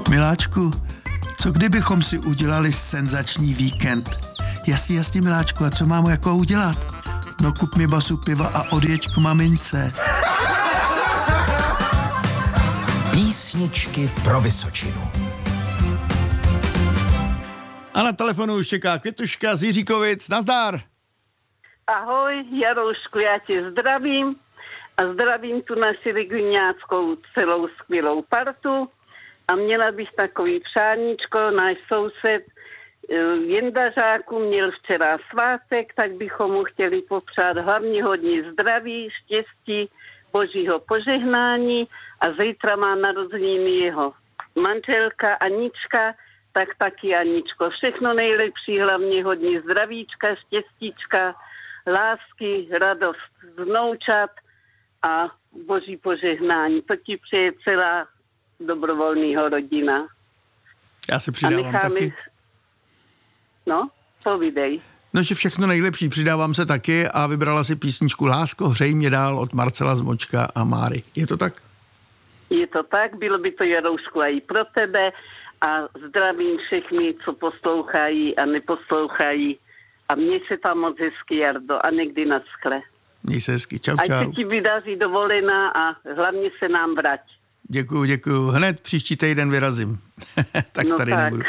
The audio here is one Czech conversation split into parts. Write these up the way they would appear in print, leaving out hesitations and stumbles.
Miláčku, co kdybychom si udělali senzační víkend? Jasně, miláčku, a co mám jako udělat? No kup mi basu piva a odjeď k mamince. Písničky pro Vysočinu. A na telefonu už čeká Květuška z Jiříkovic. Nazdar! Ahoj, Jaroušku, já tě zdravím a zdravím tu naši Ligňáckou celou skvělou partu a měla bych takový přáníčko, náš soused Jendařáku měl včera svátek, tak bychom mu chtěli popřát hlavně hodně zdraví, štěstí, božího požehnání a zítra má narozeniny jeho manželka Anička, tak taky Aničko. Všechno nejlepší, hlavně hodně zdravíčka, štěstíčka, lásky, radost vnoučat a boží požehnání. To ti přeje celá dobrovolného rodina. Já se přidávám taky. No, povídej. No, že všechno nejlepší, přidávám se taky a vybrala si písničku Lásko, hřej mě dál od Marcela Zmočka a Máry. Je to tak? Je to tak, bylo by to, Jaroušku, i pro tebe a zdravím všechny, co poslouchají a neposlouchají a měj se tam moc hezky, Jardo, a někdy na skle. Měj se hezky, čau. Ať se ti vydaří dovolená a hlavně se nám vrať. Děkuju. Hned příští týden vyrazím. Tak no tady tak. nebudu.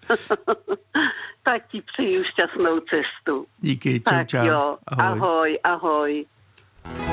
Tak ti přeju šťastnou cestu. Díky, čau. Jo, ahoj.